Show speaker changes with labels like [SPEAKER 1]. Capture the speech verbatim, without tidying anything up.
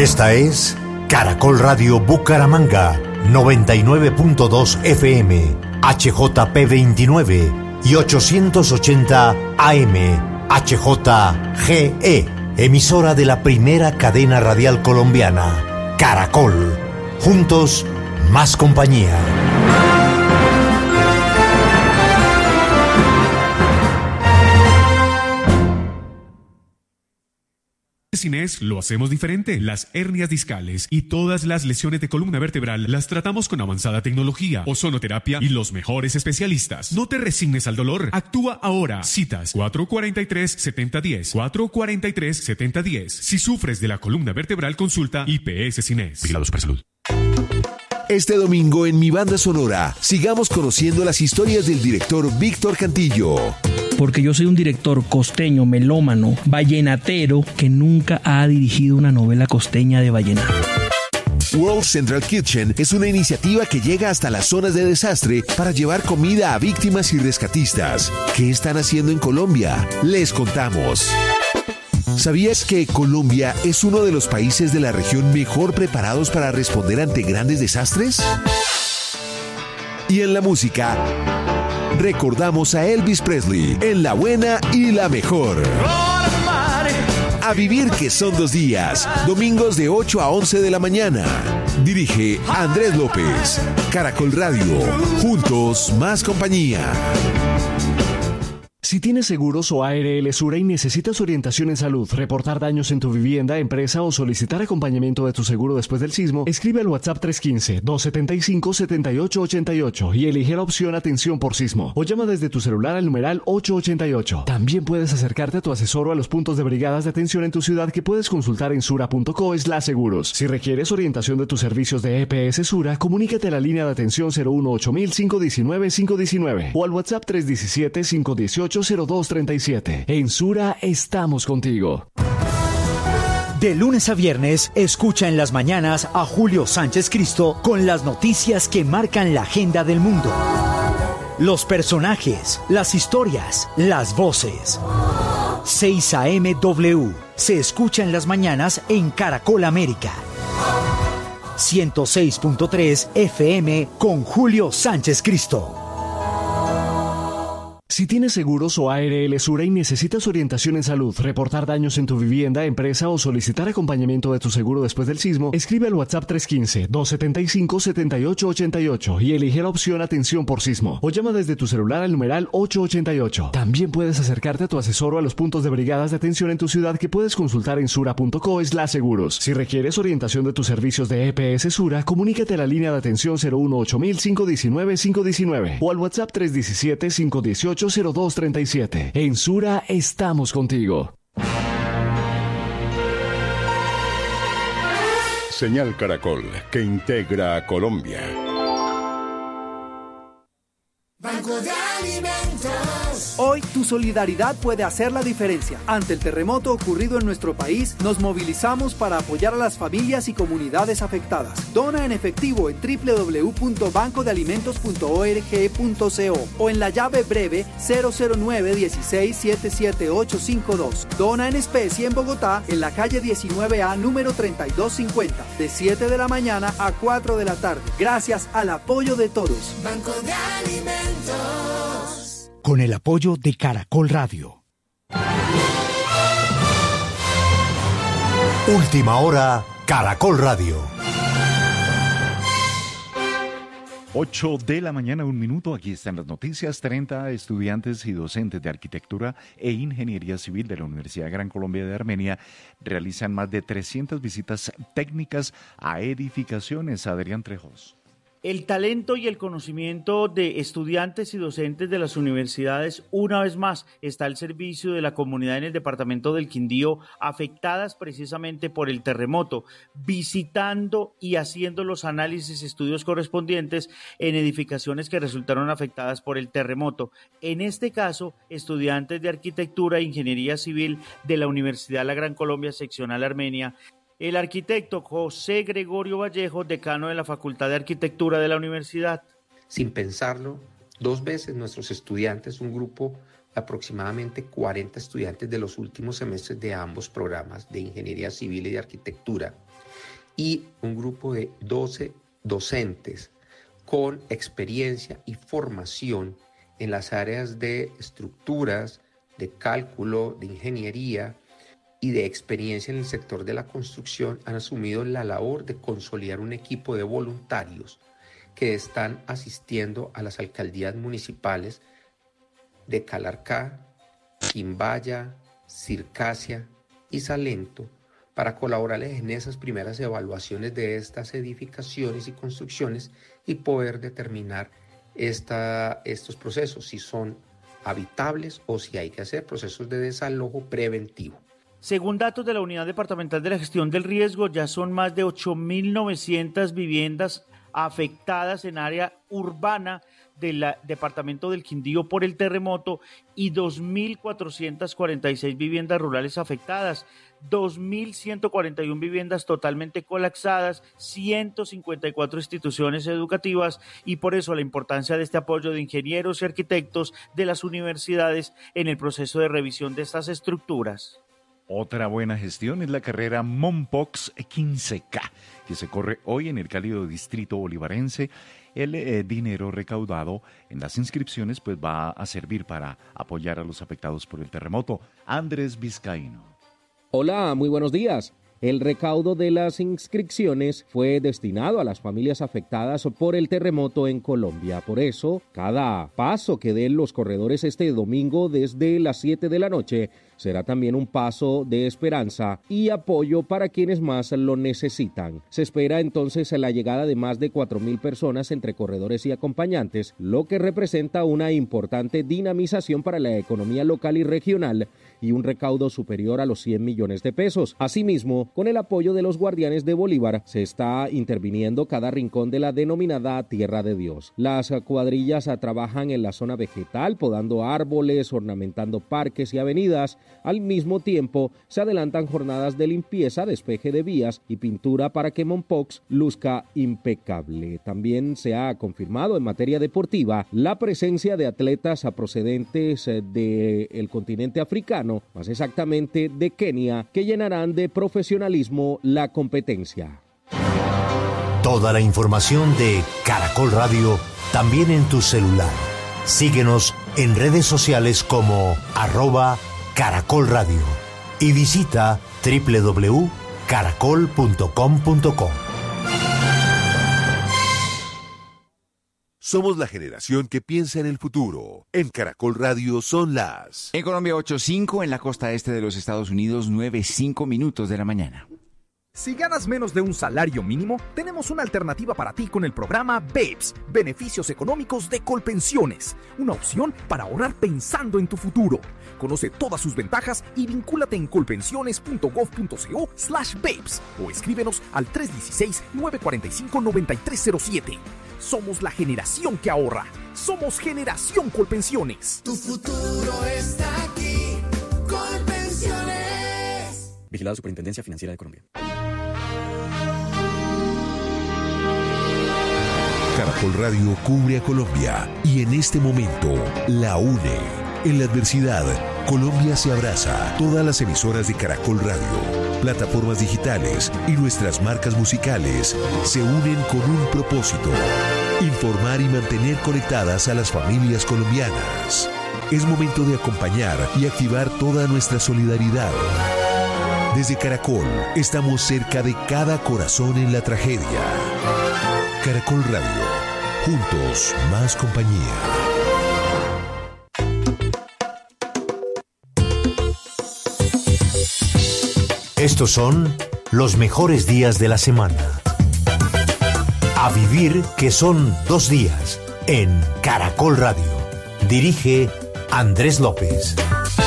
[SPEAKER 1] Esta es Caracol Radio Bucaramanga, noventa y nueve punto dos F M, H J P veintinueve y ochocientos ochenta A M, H J G E, emisora de la primera cadena radial colombiana, Caracol. Juntos, más compañía.
[SPEAKER 2] Cines lo hacemos diferente. Las hernias discales y todas las lesiones de columna vertebral las tratamos con avanzada tecnología, ozonoterapia y los mejores especialistas. No te resignes al dolor. Actúa ahora. Citas cuatro cuatro tres, siete cero uno cero, cuatro cuatro tres, siete cero uno cero. Si sufres de la columna vertebral, consulta I P S Cines. Vigilado Supersalud.
[SPEAKER 3] Este domingo en Mi Banda Sonora, sigamos conociendo las historias del director Víctor Cantillo.
[SPEAKER 4] Porque yo soy un director costeño, melómano, vallenatero, que nunca ha dirigido una novela costeña de vallenato.
[SPEAKER 3] World Central Kitchen es una iniciativa que llega hasta las zonas de desastre para llevar comida a víctimas y rescatistas. ¿Qué están haciendo en Colombia? Les contamos. ¿Sabías que Colombia es uno de los países de la región mejor preparados para responder ante grandes desastres? Y en la música, recordamos a Elvis Presley en La Buena y la Mejor. A vivir que son dos días, domingos de ocho a once de la mañana. Dirige Andrés López. Caracol Radio, juntos más compañía.
[SPEAKER 5] Si tienes seguros o A R L Sura y necesitas orientación en salud, reportar daños en tu vivienda, empresa o solicitar acompañamiento de tu seguro después del sismo, escribe al WhatsApp tres uno cinco, dos siete cinco, siete ocho ocho ocho y elige la opción Atención por Sismo. O llama desde tu celular al numeral ocho ocho ocho. También puedes acercarte a tu asesor o a los puntos de brigadas de atención en tu ciudad que puedes consultar en sura punto co slash seguros. Si requieres orientación de tus servicios de E P S Sura, comunícate a la línea de atención cero uno ocho mil, cinco uno nueve, cinco uno nueve o al WhatsApp tres uno siete, cinco uno ocho, cero dos tres siete. En Sura estamos contigo.
[SPEAKER 6] De lunes a viernes, escucha en las mañanas a Julio Sánchez Cristo con las noticias que marcan la agenda del mundo. Los personajes, las historias, las voces. seis A M W se escucha en las mañanas en Caracol América. ciento seis punto tres F M con Julio Sánchez Cristo.
[SPEAKER 5] Si tienes seguros o A R L Sura y necesitas orientación en salud, reportar daños en tu vivienda, empresa o solicitar acompañamiento de tu seguro después del sismo, escribe al WhatsApp tres uno cinco, dos siete cinco, siete ocho ocho ocho y elige la opción Atención por Sismo. O llama desde tu celular al numeral ocho ocho ocho. También puedes acercarte a tu asesor o a los puntos de brigadas de atención en tu ciudad que puedes consultar en sura punto co slash seguros. Si requieres orientación de tus servicios de E P S Sura, comunícate a la línea de atención cero uno ocho mil, cinco uno nueve, cinco uno nueve o al WhatsApp tres uno siete, cinco uno ocho, cero dos tres siete. En Sura estamos contigo.
[SPEAKER 7] Señal Caracol, que integra a Colombia.
[SPEAKER 8] Banco de Alimentos.
[SPEAKER 9] Hoy tu solidaridad puede hacer la diferencia. Ante el terremoto ocurrido en nuestro país, nos movilizamos para apoyar a las familias y comunidades afectadas. Dona en efectivo en doble u doble u doble u punto banco de alimentos punto org punto co o en la llave breve cero cero nueve, dieciséis, setenta y siete, ochocientos cincuenta y dos. Dona en especie en Bogotá, en la calle diecinueve A, número treinta y dos cincuenta, de siete de la mañana a cuatro de la tarde. Gracias al apoyo de todos.
[SPEAKER 8] Banco de Alimentos.
[SPEAKER 6] Con el apoyo de Caracol Radio.
[SPEAKER 1] Última hora, Caracol Radio.
[SPEAKER 10] ocho de la mañana, un minuto. Aquí están las noticias. treinta estudiantes y docentes de arquitectura e ingeniería civil de la Universidad Gran Colombia de Armenia realizan más de trescientas visitas técnicas a edificaciones. Adrián Trejos.
[SPEAKER 11] El talento y el conocimiento de estudiantes y docentes de las universidades una vez más está al servicio de la comunidad en el departamento del Quindío, afectadas precisamente por el terremoto, visitando y haciendo los análisis y estudios correspondientes en edificaciones que resultaron afectadas por el terremoto. En este caso, estudiantes de arquitectura e ingeniería civil de la Universidad La Gran Colombia Seccional Armenia. El arquitecto José Gregorio Vallejo, decano de la Facultad de Arquitectura de la universidad.
[SPEAKER 12] Sin pensarlo, dos veces nuestros estudiantes, un grupo aproximadamente cuarenta estudiantes de los últimos semestres de ambos programas de Ingeniería Civil y de Arquitectura y un grupo de doce docentes con experiencia y formación en las áreas de estructuras, de cálculo, de ingeniería y de experiencia en el sector de la construcción han asumido la labor de consolidar un equipo de voluntarios que están asistiendo a las alcaldías municipales de Calarcá, Quimbaya, Circasia y Salento para colaborarles en esas primeras evaluaciones de estas edificaciones y construcciones y poder determinar esta, estos procesos, si son habitables o si hay que hacer procesos de desalojo preventivo.
[SPEAKER 11] Según datos de la Unidad Departamental de la Gestión del Riesgo, ya son más de ocho mil novecientas viviendas afectadas en área urbana del departamento del Quindío por el terremoto y dos mil cuatrocientas cuarenta y seis viviendas rurales afectadas, dos mil ciento cuarenta y una viviendas totalmente colapsadas, ciento cincuenta y cuatro instituciones educativas y por eso la importancia de este apoyo de ingenieros y arquitectos de las universidades en el proceso de revisión de estas estructuras.
[SPEAKER 10] Otra buena gestión es la carrera Mompox quince K, que se corre hoy en el cálido distrito bolivarense. El eh, dinero recaudado en las inscripciones pues va a servir para apoyar a los afectados por el terremoto. Andrés Vizcaíno.
[SPEAKER 13] Hola, muy buenos días. El recaudo de las inscripciones fue destinado a las familias afectadas por el terremoto en Colombia. Por eso, cada paso que den los corredores este domingo desde las siete de la noche será también un paso de esperanza y apoyo para quienes más lo necesitan. Se espera entonces la llegada de más de cuatro mil personas entre corredores y acompañantes, lo que representa una importante dinamización para la economía local y regional y un recaudo superior a los cien millones de pesos. Asimismo, con el apoyo de los guardianes de Bolívar, se está interviniendo cada rincón de la denominada Tierra de Dios. Las cuadrillas trabajan en la zona vegetal, podando árboles, ornamentando parques y avenidas. Al mismo tiempo, se adelantan jornadas de limpieza, despeje de vías y pintura para que Mompox luzca impecable. También se ha confirmado en materia deportiva la presencia de atletas procedentes del continente africano, más exactamente de Kenia, que llenarán de profesionalismo la competencia.
[SPEAKER 1] Toda la información de Caracol Radio también en tu celular. Síguenos en redes sociales como arroba Caracol Radio y visita doble u doble u doble u punto caracol punto com punto co.
[SPEAKER 3] Somos la generación que piensa en el futuro. En Caracol Radio son las...
[SPEAKER 14] En Colombia ocho cinco, en la costa este de los Estados Unidos nueve cinco minutos de la mañana.
[SPEAKER 15] Si ganas menos de un salario mínimo, tenemos una alternativa para ti con el programa B E P S, Beneficios Económicos de Colpensiones, una opción para ahorrar pensando en tu futuro. Conoce todas sus ventajas y vincúlate en colpensiones punto gov punto co slash B E P S o escríbenos al tres uno seis, nueve cuatro cinco, nueve tres cero siete. Somos la generación que ahorra. Somos Generación Colpensiones.
[SPEAKER 8] Tu futuro está aquí. Colpensiones.
[SPEAKER 16] Vigilado Superintendencia Financiera de Colombia.
[SPEAKER 3] Caracol Radio cubre a Colombia y en este momento la une. En la adversidad, Colombia se abraza. Todas las emisoras de Caracol Radio, plataformas digitales y nuestras marcas musicales se unen con un propósito: informar y mantener conectadas a las familias colombianas. Es momento de acompañar y activar toda nuestra solidaridad. Desde Caracol, estamos cerca de cada corazón en la tragedia. Caracol Radio, juntos, más compañía.
[SPEAKER 1] Estos son los mejores días de la semana. A vivir que son dos días en Caracol Radio. Dirige Andrés López.